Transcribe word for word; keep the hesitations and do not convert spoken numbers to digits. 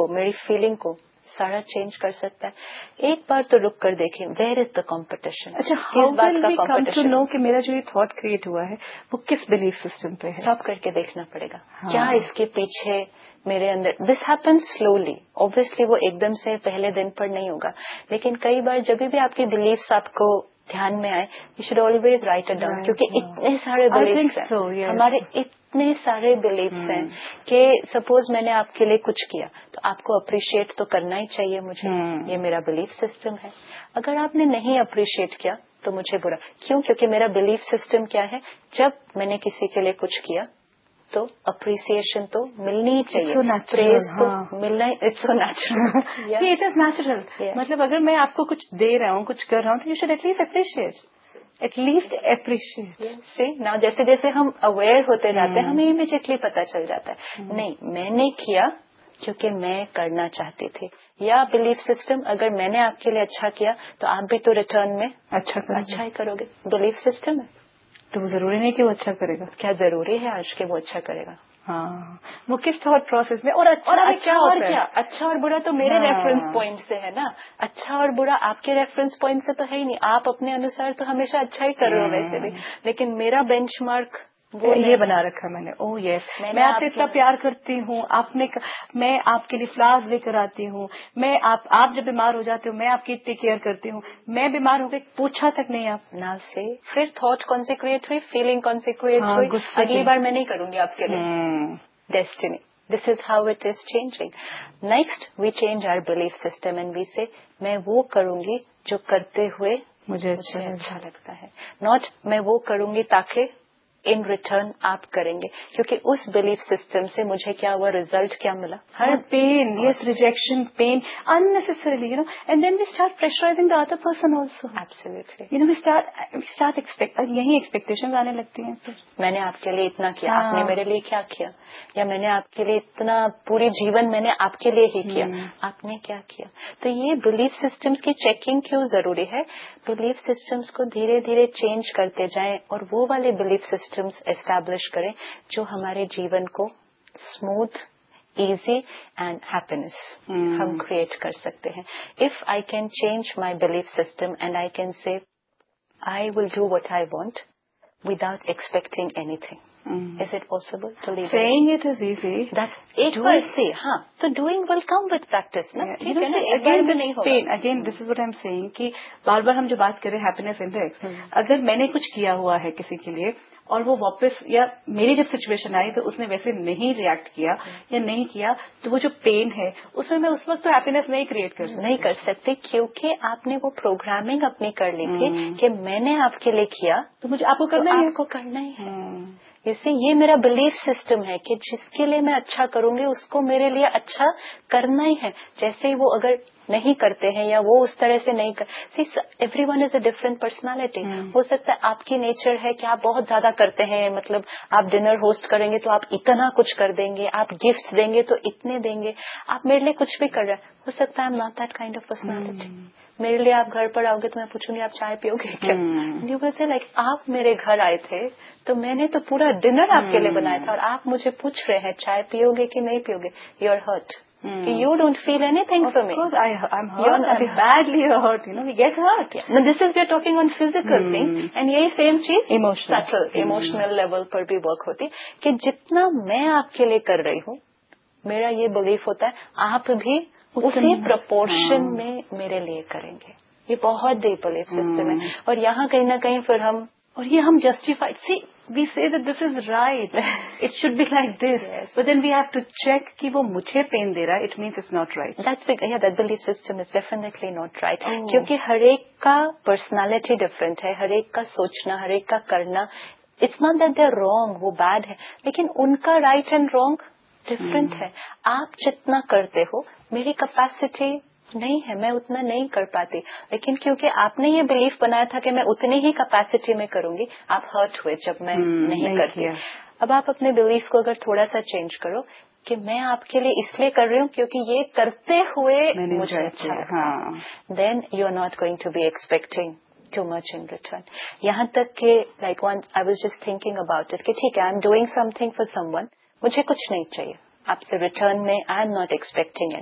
को, मेरी फीलिंग को सारा चेंज कर सकता है। एक बार तो रुक कर देखें, वेयर इज द कंपटीशन। अच्छा, how will we come to know कि मेरा जो ये थॉट क्रिएट हुआ है वो किस बिलीफ सिस्टम पे है? स्टॉप करके देखना पड़ेगा। हाँ. क्या इसके पीछे मेरे अंदर, दिस हैपन्स स्लोली, ऑब्वियसली वो एकदम से पहले दिन पर नहीं होगा, लेकिन कई बार जब भी आपकी बिलीफ्स आपको ध्यान में आए, you should always right it down, क्योंकि इतने सारे बिलीफ्स हैं so, yes. हमारे, इतने सारे बिलीफ्स hmm. हैं कि सपोज मैंने आपके लिए कुछ किया तो आपको अप्रिशिएट तो करना ही चाहिए मुझे, hmm. ये मेरा बिलीफ सिस्टम है। अगर आपने नहीं अप्रिशिएट किया तो मुझे बुरा क्यों? क्योंकि मेरा बिलीफ सिस्टम क्या है, जब मैंने किसी के लिए कुछ किया तो अप्रिसिएशन तो मिलनी ही चाहिए, प्रेज तो मिलना ही, it's so natural, it is natural. मतलब अगर मैं आपको कुछ दे रहा हूँ, कुछ कर रहा हूँ, तो you should at least appreciate, at least appreciate. सी ना, जैसे जैसे हम अवेयर होते जाते हैं हमें इमीडिएटली पता चल जाता है, नहीं मैंने किया क्योंकि मैं करना चाहती थी। या बिलीफ सिस्टम, अगर मैंने आपके लिए अच्छा किया तो आप भी तो रिटर्न में अच्छा अच्छा ही करोगे, बिलीफ सिस्टम है। तो वो जरूरी नहीं कि वो अच्छा करेगा। क्या जरूरी है आज के वो अच्छा करेगा? हाँ, वो किस थॉट प्रोसेस में, और अच्छा और अच्छा क्या और क्या, अच्छा और बुरा तो मेरे हाँ. रेफरेंस पॉइंट से है ना, अच्छा और बुरा आपके रेफरेंस पॉइंट से तो है ही नहीं। आप अपने अनुसार तो हमेशा अच्छा ही कर रहे हो वैसे भी, लेकिन मेरा बेंचमार्क वो ये बना रखा है मैंने। ओह यस, मैं आपसे इतना प्यार करती हूँ, आपने मैं आपके लिए फ्लावर्स लेकर आती हूँ, मैं आप आप जब बीमार हो जाते हो मैं आपकी इतनी केयर करती हूँ, मैं बीमार हो गई पूछा तक नहीं आप ना से, फिर थॉट कौन से क्रिएट हुई, फीलिंग कौन से क्रिएट हुई, अगली बार मैं नहीं करूंगी आपके लिए। Destiny, this is how it is changing. Next we change our belief system and we से मैं वो करूंगी जो करते हुए मुझे अच्छा, अच्छा लगता है, नॉट मैं वो करूंगी ताकि इन रिटर्न आप करेंगे, क्योंकि उस बिलीफ सिस्टम से मुझे क्या हुआ, रिजल्ट क्या मिला, हर pen, yes rejection, pen unnecessarily, you know, and then we start pressurising the other person also. Absolutely, you know, we start we start expect, यही एक्सपेक्टेशंस आने लगती हैं। फिर मैंने आपके लिए इतना किया, हाँ. आपने मेरे लिए क्या किया, या मैंने आपके लिए इतना, पूरी जीवन मैंने आपके लिए ही किया, आपने क्या किया। तो ये बिलीफ सिस्टम्स की चेकिंग क्यों जरूरी है, बिलीफ सिस्टम्स को धीरे धीरे चेंज करते जाएं और वो वाले बिलीफ सिस्टम्स एस्टैब्लिश करें जो हमारे जीवन को smooth, easy and happiness hmm. हम क्रिएट कर सकते हैं। If I can change my belief system and I can say I will do what I want without expecting anything, hmm. is it possible to live? Saying it is easy. That's एक बार से, हाँ, तो doing will come with practice, ना? ठीक है ना, एक बार में नहीं होगा। Again, this is what I'm saying कि बार बार हम जो बात करें हैप्पीनेस इंडेक्स, अगर मैंने कुछ किया हुआ है किसी के लिए और वो वापस, या मेरी जब सिचुएशन आई तो उसने वैसे नहीं रिएक्ट किया या नहीं किया, तो वो जो पेन है उसमें मैं उस वक्त तो हैप्पीनेस नहीं क्रिएट कर नहीं कर सकते, क्योंकि आपने वो प्रोग्रामिंग अपनी कर ली थी कि मैंने आपके लिए किया तो मुझे आपको करना तो ही आपको करना ही है। इससे ये मेरा बिलीफ सिस्टम है कि जिसके लिए मैं अच्छा करूंगी उसको मेरे लिए अच्छा करना ही है। जैसे ही वो अगर नहीं करते हैं या वो उस तरह से नहीं कर, see everyone is a different personality. हो सकता है आपकी नेचर है कि आप बहुत ज्यादा करते हैं, मतलब आप डिनर होस्ट करेंगे तो आप इतना कुछ कर देंगे, आप गिफ्ट देंगे तो इतने देंगे, आप मेरे लिए कुछ भी कर रहे हैं। हो सकता है I am not that kind of personality. मेरे लिए आप घर पर आओगे तो मैं पूछूंगी आप चाय पियोगे क्या? यू विल से लाइक आप मेरे घर आए थे तो मैंने तो पूरा डिनर आपके लिए बनाया था और आप मुझे पूछ रहे हैं चाय पियोगे कि नहीं पियोगे। You are hurt, you don't feel anything of for me. Of course, I, I'm hurt. I'm badly hurt. You know, we get hurt. Yeah. Now, this is we are talking on physical hmm. things, and यही same चीज emotional, subtle, hmm. emotional level पर भी work होती है कि जितना मैं आपके लिए कर रही हूँ, मेरा ये belief होता है आप भी उसी proportion हाँ. में मेरे लिए करेंगे। ये बहुत deep belief system है और यहाँ कहीं ना कहीं फिर हम और ये हम justified, see, we say that this is right, it should be like this, yes. but then we have to check कि वो मुझे pain दे रहा है, it means it's not right. That's big, yeah, that belief system is definitely not right. Oh. क्योंकि हर एक का personality different है, हर एक का सोचना, हर एक का करना, it's not that they're wrong, वो bad है, लेकिन उनका right and wrong different hmm. है। आप जितना करते हो, मेरी capacity नहीं है, मैं उतना नहीं कर पाती, लेकिन क्योंकि आपने ये बिलीफ बनाया था कि मैं उतनी ही कैपेसिटी में करूंगी, आप हर्ट हुए जब मैं hmm, नहीं, नहीं करती। अब आप अपने बिलीफ को अगर थोड़ा सा चेंज करो कि मैं आपके लिए इसलिए कर रही हूँ क्योंकि ये करते हुए मुझे अच्छा लगता है, then you are not going to be expecting too much in return. यहाँ तक कि like one I was just thinking about it कि ठीक है, I am doing something for someone, मुझे कुछ नहीं चाहिए आपसे रिटर्न में, आई एम नॉट एक्सपेक्टिंग